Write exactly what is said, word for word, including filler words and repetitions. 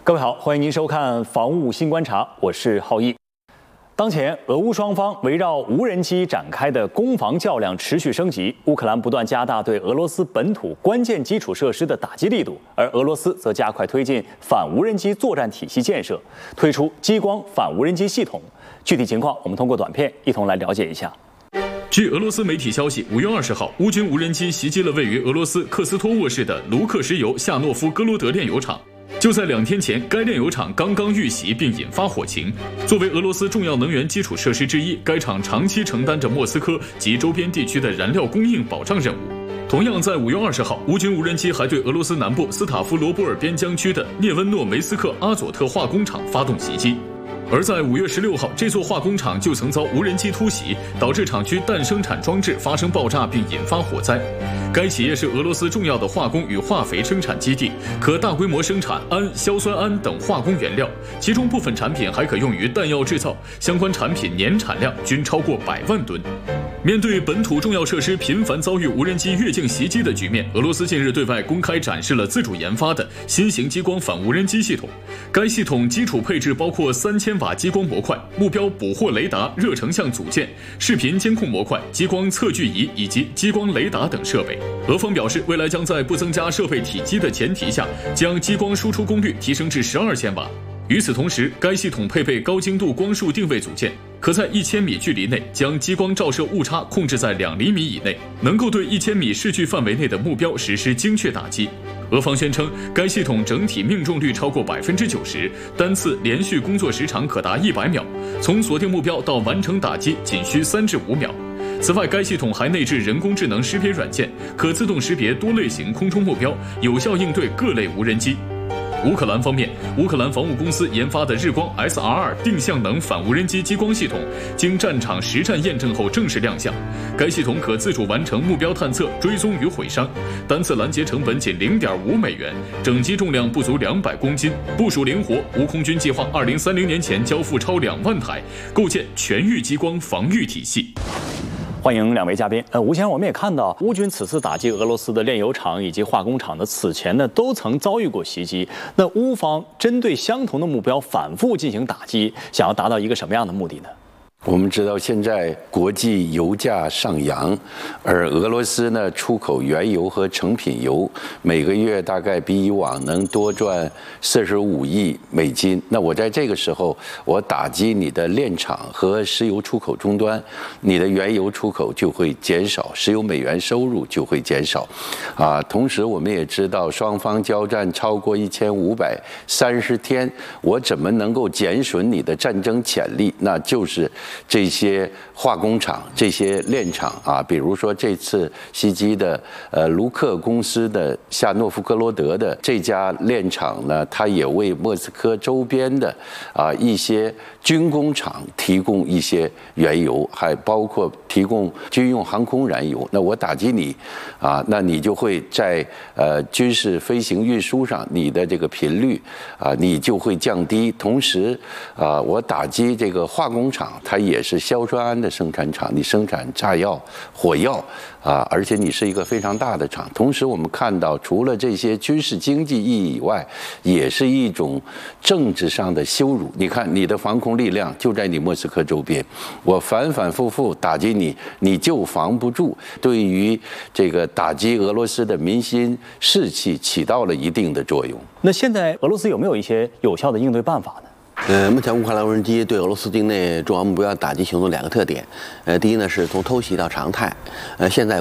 各位好，欢迎您收看《防务新观察》，我是浩毅。当前，俄乌双方围绕无人机展开的攻防较量持续升级，乌克兰不断加大对俄罗斯本土关键基础设施的打击力度，而俄罗斯则加快推进反无人机作战体系建设，推出激光反无人机系统。具体情况，我们通过短片一同来了解一下。 据俄罗斯媒体消息，五月二十号，乌军无人机袭击了位于俄罗斯克斯托沃市的卢克石油夏诺夫哥罗德炼油厂。就在两天前，该炼油厂刚刚遇袭并引发火情。作为俄罗斯重要能源基础设施之一，该厂长期承担着莫斯科及周边地区的燃料供应保障任务。同样在五月二十号，乌军无人机还对俄罗斯南部斯塔夫罗波尔边疆区的涅温诺梅斯克阿佐特化工厂发动袭击。而在五月十六号，这座化工厂就曾遭无人机突袭，导致厂区氮生产装置发生爆炸并引发火灾。该企业是俄罗斯重要的化工与化肥生产基地，可大规模生产氨、硝酸铵等化工原料，其中部分产品还可用于弹药制造，相关产品年产量均超过百万吨。面对本土重要设施频繁遭遇无人机越境袭击的局面，俄罗斯近日对外公开展示了自主研发的新型激光反无人机系统。该系统基础配置包括三千瓦激光模块、目标捕获雷达、热成像组件、视频监控模块、激光测距仪以及激光雷达等设备。俄方表示，未来将在不增加设备体积的前提下，将激光输出功率提升至十二千瓦。与此同时，该系统配备高精度光束定位组件，可在一千米距离内将激光照射误差控制在两厘米以内，能够对一千米视距范围内的目标实施精确打击。俄方宣称，该系统整体命中率超过百分之九十，单次连续工作时长可达一百秒，从锁定目标到完成打击仅需三至五秒。此外，该系统还内置人工智能识别软件，可自动识别多类型空中目标，有效应对各类无人机。乌克兰方面，乌克兰防务公司研发的日光 S R 二 定向能反无人机激光系统，经战场实战验证后正式亮相。该系统可自主完成目标探测、追踪与毁伤，单次拦截成本仅 零点五美元，整机重量不足两百公斤，部署灵活。乌空军计划二零三零年前交付超两万台，构建全域激光防御体系。 欢迎两位嘉宾。呃，吴先生，我们也看到乌军此次打击俄罗斯的炼油厂以及化工厂的此前呢，都曾遭遇过袭击。那乌方针对相同的目标反复进行打击，想要达到一个什么样的目的呢？ 我们知道，现在国际油价上扬，而俄罗斯呢出口原油和成品油，每个月大概比以往能多赚四十五亿美金。那我在这个时候，我打击你的炼厂和石油出口终端，你的原油出口就会减少，石油美元收入就会减少。啊，同时我们也知道，双方交战超过一千五百三十天，我怎么能够减损你的战争潜力？那就是这些化工厂、这些炼厂啊，比如说这次袭击的呃卢克公司的夏诺夫哥罗德的这家炼厂呢，它也为莫斯科周边的啊一些军工厂提供一些原油，还包括提供军用航空燃油。那我打击你啊，那你就会在呃军事飞行运输上，你的这个频率啊，你就会降低。同时啊，我打击这个化工厂，它也是硝酸铵的生产厂，你生产炸药、火药啊，而且你是一个非常大的厂。同时，我们看到，除了这些军事经济意义以外，也是一种政治上的羞辱。你看，你的防空力量就在你莫斯科周边，我反反复复打击你，你就防不住。对于这个打击俄罗斯的民心士气起到了一定的作用。 那现在俄罗斯有没有一些有效的应对办法呢？ 呃，目前乌克兰无人机对俄罗斯境内重要目标打击行动两个特点，呃，第一呢是从偷袭到常态，呃，现在